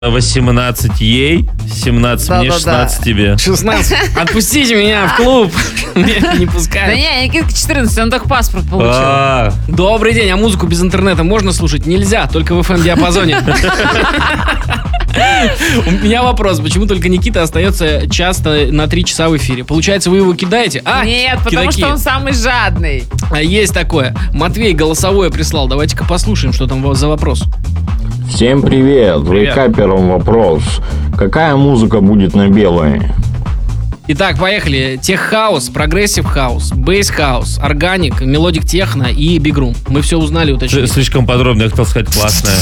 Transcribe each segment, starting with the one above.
18 ей, 17 мне, 16 тебе. 16. Отпустите меня в клуб. Меня не Да пускают. не, Никитка 14, он только паспорт получил. Добрый день, а музыку без интернета можно слушать? Нельзя, только в FM-диапазоне. У меня вопрос, почему только Никита остается часто на 3 часа в эфире? Получается, вы его кидаете? Нет, потому кидаки. что он самый жадный. Есть такое. Матвей голосовое прислал. Давайте-ка послушаем, что там за вопрос. Всем привет. Вейкаперам вопрос. Какая музыка будет на белой? Итак, поехали. Тех-хаус, прогрессив-хаус, бейс-хаус, органик, мелодик техно и бигрум. Мы все узнали, уточнили. Слишком подробно, я хотел сказать классная.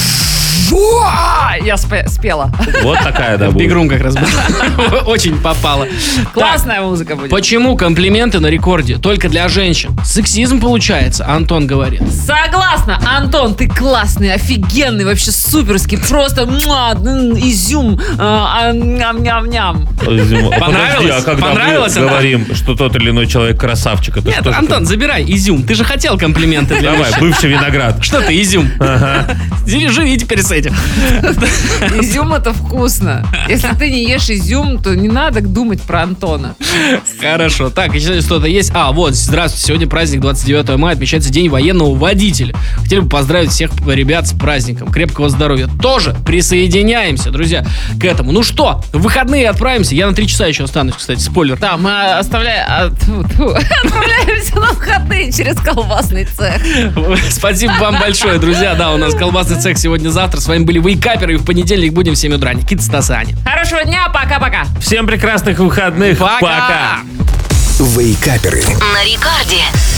Я спела. Вот такая, да, будет. Бигрум как раз был. Очень попало. Классная музыка будет. Почему комплименты на рекорде только для женщин? Сексизм получается, Антон говорит. Согласна, Антон, ты классный, офигенный, вообще суперский, просто изюм, ням-ням-ням. Подожди, а когда Понравилось мы она? говорим, что тот или иной человек красавчик, это Нет, что? Антон, забирай изюм. Ты же хотел комплименты для Давай, женщин. бывший виноград. Что ты, изюм? Живи теперь с этим. Изюм это вкусно. Если ты не ешь изюм, то не надо думать про Антона. Хорошо. Так, еще что-то есть. Вот, здравствуйте. Сегодня праздник 29 мая. Отмечается День военного водителя. Хотели бы поздравить всех ребят с праздником. Крепкого здоровья. Тоже присоединяемся, друзья, к этому. Ну что, в выходные отправимся. Я на 3 часа еще останусь, кстати, спойлер. Да, мы отправляемся на выходные через колбасный цех. Спасибо вам большое, друзья. Да, у нас колбасный цех сегодня-завтра. С вами были Вейкаперы. И в понедельник будем в 7 утра. Никита, Стас и Аня. Хорошего дня, пока-пока. Всем прекрасных выходных. Пока. Вейкаперы. На рекорде.